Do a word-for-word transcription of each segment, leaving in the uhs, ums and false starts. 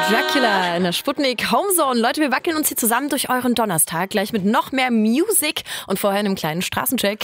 Dracula in der Sputnik Homezone. Leute, wir wackeln uns hier zusammen durch euren Donnerstag. Gleich mit noch mehr Musik und vorher einem kleinen Straßencheck.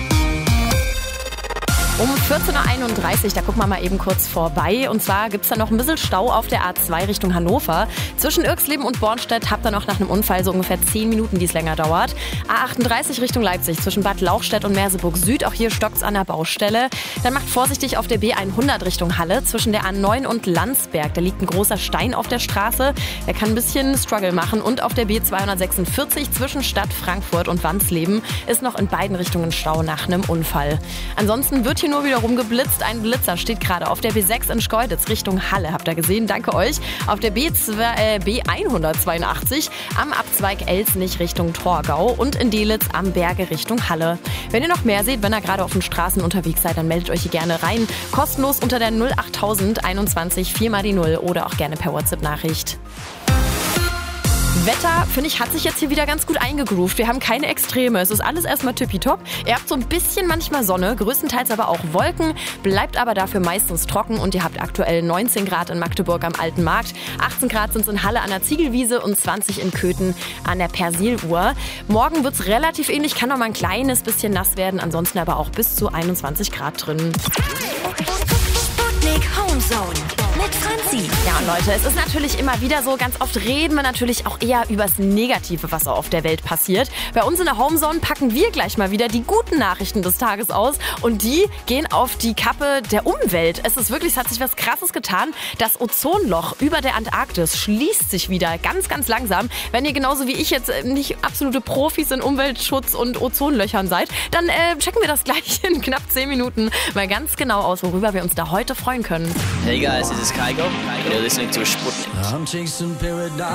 Um vierzehn Uhr einunddreißig, da gucken wir mal eben kurz vorbei. Und zwar gibt's da noch ein bisschen Stau auf der A zwei Richtung Hannover. Zwischen Irxleben und Bornstedt habt ihr noch nach einem Unfall so ungefähr zehn Minuten, die es länger dauert. A achtunddreißig Richtung Leipzig, zwischen Bad Lauchstädt und Merseburg Süd. Auch hier stockt's an der Baustelle. Dann macht vorsichtig auf der B hundert Richtung Halle. Zwischen der A neun und Landsberg, da liegt ein großer Stein auf der Straße. Der kann ein bisschen Struggle machen. Und auf der B zweihundertsechsundvierzig zwischen Stadt Frankfurt und Wansleben ist noch in beiden Richtungen Stau nach einem Unfall. Ansonsten wird hier nur wieder rumgeblitzt. Ein Blitzer steht gerade auf der B sechs in Schkeuditz Richtung Halle. Habt ihr gesehen? Danke euch. Auf der B hundertzweiundachtzig am Abzweig Elsnich Richtung Torgau und in Delitzsch am Berge Richtung Halle. Wenn ihr noch mehr seht, wenn ihr gerade auf den Straßen unterwegs seid, dann meldet euch hier gerne rein. Kostenlos unter der null achttausend einundzwanzig vier mal die null oder auch gerne per WhatsApp-Nachricht. Wetter, finde ich, hat sich jetzt hier wieder ganz gut eingegroovt. Wir haben keine Extreme. Es ist alles erstmal tippitopp. Ihr habt so ein bisschen manchmal Sonne, größtenteils aber auch Wolken, bleibt aber dafür meistens trocken und ihr habt aktuell neunzehn Grad in Magdeburg am Alten Markt, achtzehn Grad sind es in Halle an der Ziegelwiese und zwanzig in Köthen an der Persiluhr. Morgen wird es relativ ähnlich, kann noch mal ein kleines bisschen nass werden, ansonsten aber auch bis zu einundzwanzig Grad drin. Sputnik Homezone mit Franzi. Ja, und Leute, es ist natürlich immer wieder so, ganz oft reden wir natürlich auch eher über das Negative, was so auf der Welt passiert. Bei uns in der Homezone packen wir gleich mal wieder die guten Nachrichten des Tages aus und die gehen auf die Kappe der Umwelt. Es ist wirklich, es hat sich was Krasses getan. Das Ozonloch über der Antarktis schließt sich wieder ganz, ganz langsam. Wenn ihr genauso wie ich jetzt nicht absolute Profis in Umweltschutz und Ozonlöchern seid, dann äh, checken wir das gleich in knapp zehn Minuten mal ganz genau aus, worüber wir uns da heute freuen können. Hey guys, this is Kygo. You're listening to Sputnik. I'm chasing paradise.